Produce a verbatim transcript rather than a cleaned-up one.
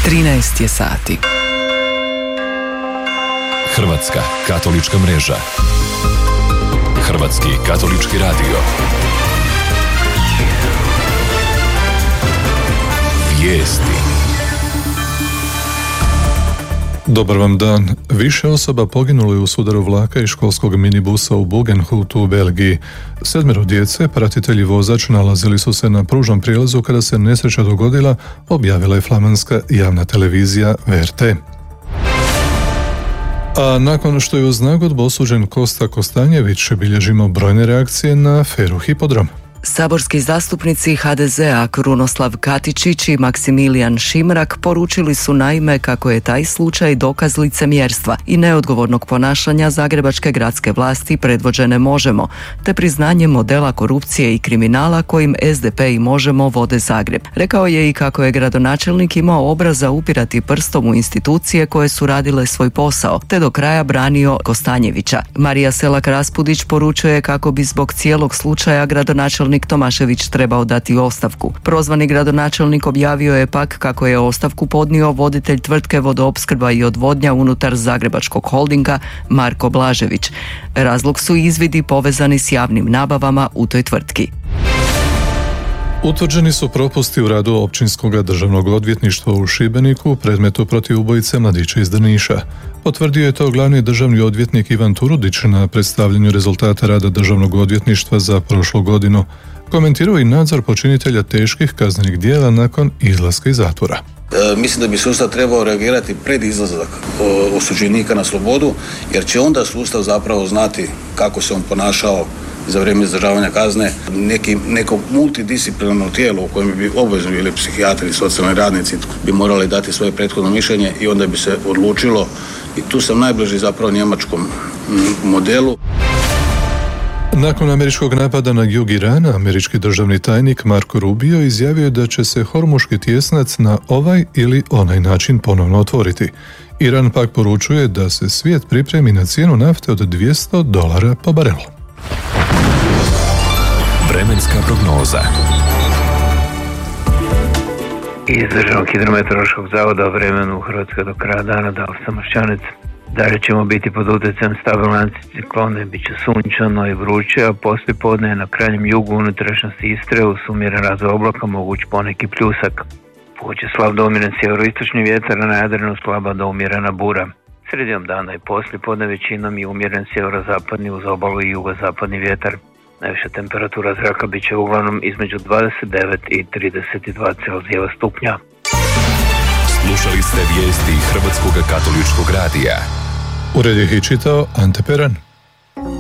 trinaest je sati. Hrvatska katolička mreža. Hrvatski katolički radio. Vijesti. Dobar vam dan. Više osoba poginulo je u sudaru vlaka i školskog minibusa u Bugenhutu u Belgiji. Sedmero djece, pratitelji vozač, nalazili su se na pružnom prijelazu kada se nesreća dogodila, objavila je flamanska javna televizija V R T. A nakon što je uz nagodbu osuđen Kosta Kostanjević, bilježimo brojne reakcije na aferu Hipodrom. Saborski zastupnici H D Z-a Krunoslav Katičić i Maksimilijan Šimrak poručili su naime kako je taj slučaj dokaz licemjerstva i neodgovornog ponašanja zagrebačke gradske vlasti predvođene Možemo, te priznanje modela korupcije i kriminala kojim S D P i Možemo vode Zagreb. Rekao je i kako je gradonačelnik imao obraza upirati prstom u institucije koje su radile svoj posao, te do kraja branio Kostanjevića. Marija Selak-Raspudić poručuje kako bi zbog cijelog slučaja gradonačelnik Tomašević trebao dati ostavku. Prozvani gradonačelnik objavio je pak kako je ostavku podnio voditelj tvrtke Vodoopskrba i odvodnja unutar Zagrebačkog holdinga Marko Blažević. Razlog su izvidi povezani s javnim nabavama u toj tvrtki. Utvrđeni su propusti u radu Općinskog državnog odvjetništva u Šibeniku u predmetu protiv ubojice mladića iz Drniša. Potvrdio je to glavni državni odvjetnik Ivan Turudić na predstavljanju rezultata rada državnog odvjetništva za prošlu godinu. Komentirao i nadzor počinitelja teških kaznenih djela nakon izlaska iz zatvora. E, mislim da bi sustav trebao reagirati pred izlazak osuđenika na slobodu, jer će onda sustav zapravo znati kako se on ponašao za vrijeme izdržavanja kazne. Neki, neko multidisciplinarno tijelo u kojem bi obvezno bili psihijatri i socijalni radnici bi morali dati svoje prethodno mišljenje i onda bi se odlučilo. I tu sam najbliži zapravo njemačkom modelu. Nakon američkog napada na jug Irana, američki državni tajnik Marco Rubio izjavio da će se Hormuški tjesnac na ovaj ili onaj način ponovno otvoriti. Iran pak poručuje da se svijet pripremi na cijenu nafte od dvjesto dolara po barelu. Vremenska prognoza. Iz Državnog hidrometeorološkog zavoda o vremenu u Hrvatskoj do kraja dana dao sam Mošćanec. Dalje ćemo biti pod utjecajem stabilne anticiklone, bit će sunčano i vruće, a poslije podne je na krajnjem jugu unutrašnjosti Istre uz umjeren razvoj oblaka moguć poneki pljusak. Puće slab do umjeren sjeveroistočni vjetar, a na Jadranu slaba do umjerena bura. Sredinom dana i poslije podne većinom je umjeren sjeverozapadni uz obalu i jugozapadni vjetar. Najviša temperatura zraka bit će uglavnom između dvadeset devet i trideset dva Celzijeva stupnja. Slušali ste vijesti Hrvatskog katoličkog radija. Ured je i čitao Ante Peran.